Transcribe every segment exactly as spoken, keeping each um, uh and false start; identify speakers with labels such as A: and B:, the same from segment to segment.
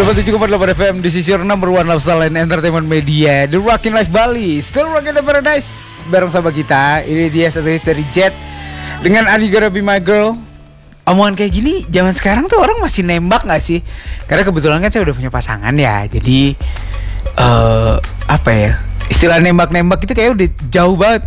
A: sembilan puluh tujuh koma delapan F M, this is your number one lifestyle and entertainment media, The Rockin' Life Bali. Still rockin' the paradise. Bareng sama kita, ini dia satu hit dari Jet dengan Are You Gonna Be My Girl. Omongan kayak gini zaman sekarang tuh orang masih nembak gak sih? Karena kebetulan kan saya udah punya pasangan ya. Jadi uh, apa ya, istilah nembak-nembak itu kayak udah jauh banget.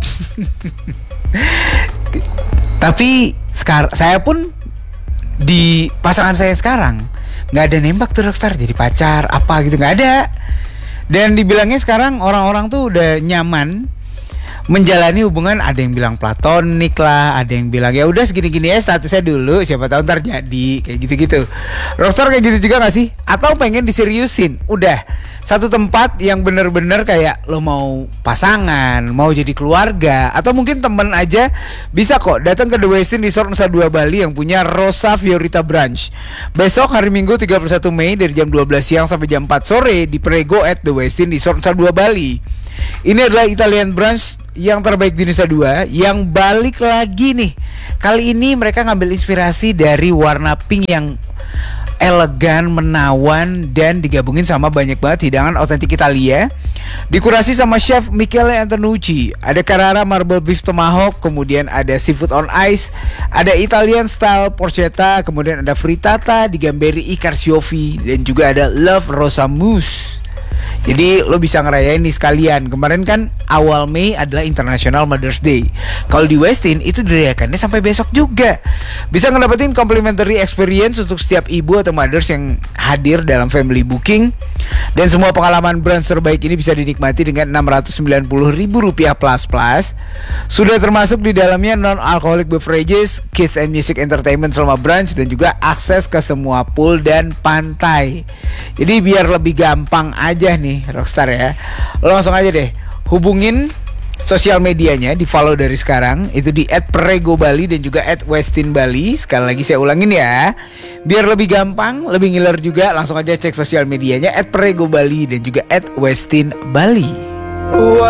A: Tapi sekarang saya pun di pasangan saya sekarang nggak ada nembak tuh Rockstar jadi pacar apa gitu, nggak ada. Dan dibilangnya sekarang orang-orang tuh udah nyaman menjalani hubungan, ada yang bilang platonik lah, ada yang bilang ya udah segini-gini ya statusnya dulu, siapa tahu ntar jadi kayak gitu-gitu. Rockstar kayak gitu juga nggak sih? Atau pengen diseriusin? Udah satu tempat yang bener-bener kayak lo mau pasangan, mau jadi keluarga, atau mungkin temen aja bisa kok datang ke The Westin Resort Nusa Dua Bali yang punya Rosa Fiorita Brunch. Besok hari Minggu tiga puluh satu Mei dari jam dua belas siang sampai jam empat sore di Prego at The Westin Resort Nusa Dua Bali. Ini adalah Italian brunch yang terbaik di Nusa Dua yang balik lagi nih. Kali ini mereka ngambil inspirasi dari warna pink yang elegan, menawan, dan digabungin sama banyak banget hidangan otentik Italia. Dikurasi sama chef Michele Antonucci. Ada Carrara Marble Beef Tomahawk, kemudian ada seafood on ice, ada Italian style porchetta, kemudian ada frittata digambari i carciofi, dan juga ada Love Rosa Mousse. Jadi lo bisa ngerayain nih sekalian. Kemarin kan awal Mei adalah International Mother's Day. Kalau di Westin itu dirayakannya sampai besok juga. Bisa ngedapetin complimentary experience untuk setiap ibu atau mothers yang hadir dalam family booking. Dan semua pengalaman brunch terbaik ini bisa dinikmati dengan enam ratus sembilan puluh ribu rupiah plus plus. Sudah termasuk di dalamnya non-alcoholic beverages, kids and music entertainment selama brunch, dan juga akses ke semua pool dan pantai. Jadi biar lebih gampang aja nih Rockstar ya, lo langsung aja deh hubungin sosial medianya, di follow dari sekarang. Itu di at prego bali dan juga at westin bali. Sekali lagi saya ulangin ya, biar lebih gampang, lebih ngiler juga. Langsung aja cek sosial medianya at prego bali dan juga at westin bali.